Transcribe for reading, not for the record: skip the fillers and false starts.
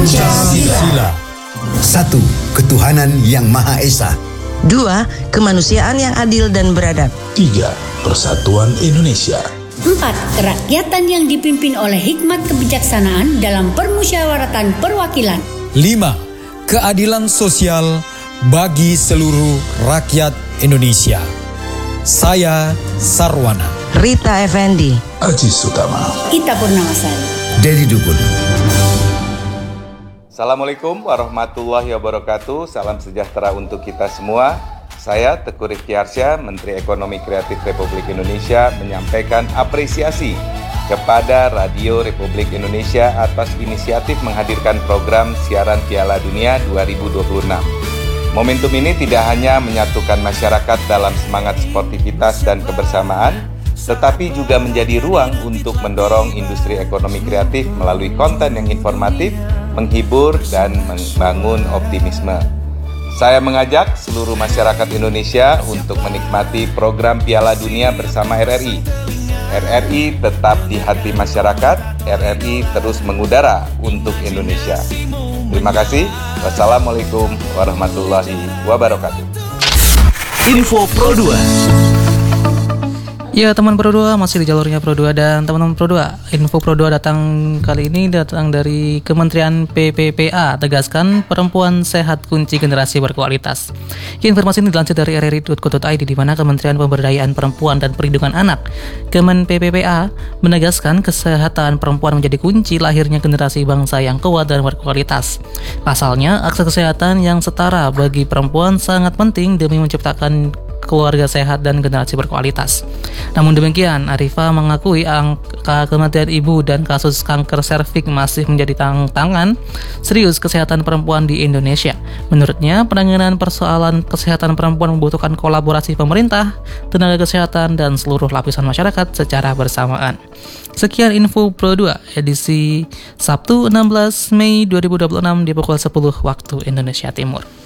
Pancasila. 1. Ketuhanan yang Maha Esa. 2. Kemanusiaan yang adil dan beradab. 3. Persatuan Indonesia. 4. Kerakyatan yang dipimpin oleh hikmat kebijaksanaan dalam permusyawaratan perwakilan. 5. Keadilan sosial bagi seluruh rakyat Indonesia. Saya Sarwana. Rita Effendi. Aji Sutama. Ita Purnamasari. Dedi Dukun. Assalamualaikum warahmatullahi wabarakatuh. Salam sejahtera untuk kita semua. Saya Teguh Rifki Arsya, Menteri Ekonomi Kreatif Republik Indonesia, menyampaikan apresiasi kepada Radio Republik Indonesia atas inisiatif menghadirkan program siaran Piala Dunia 2026. Momentum ini tidak hanya menyatukan masyarakat dalam semangat sportivitas dan kebersamaan, tetapi juga menjadi ruang untuk mendorong industri ekonomi kreatif melalui konten yang informatif, menghibur, dan membangun optimisme. Saya mengajak seluruh masyarakat Indonesia untuk menikmati program Piala Dunia bersama RRI. RRI tetap di hati masyarakat, RRI terus mengudara untuk Indonesia. Terima kasih. Wassalamualaikum warahmatullahi wabarakatuh. Info Pro 2. Ya teman Pro 2, masih di jalurnya Pro 2 dan teman-teman Pro 2. Info Pro 2 kali ini datang dari Kementerian PPPA, tegaskan perempuan sehat kunci generasi berkualitas. Informasi ini dilansir dari rri.co.id, di mana Kementerian Pemberdayaan Perempuan dan Perlindungan Anak, Kemen PPPA, menegaskan kesehatan perempuan menjadi kunci lahirnya generasi bangsa yang kuat dan berkualitas. Pasalnya, akses kesehatan yang setara bagi perempuan sangat penting demi menciptakan keluarga sehat dan generasi berkualitas. Namun demikian, Arifah mengakui angka kematian ibu dan kasus kanker serviks masih menjadi tantangan serius kesehatan perempuan di Indonesia. Menurutnya, penanganan persoalan kesehatan perempuan membutuhkan kolaborasi pemerintah, tenaga kesehatan, dan seluruh lapisan masyarakat secara bersamaan. Sekian Info Pro 2 edisi Sabtu 16 Mei 2026 di pukul 10 waktu Indonesia Timur.